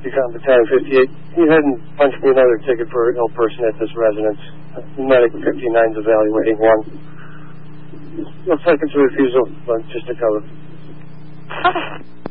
Compa 1058. He had and punched me another ticket for an ill person at this residence. Medic 59's evaluating one. Looks like it's a refusal, but just a cover. Okay.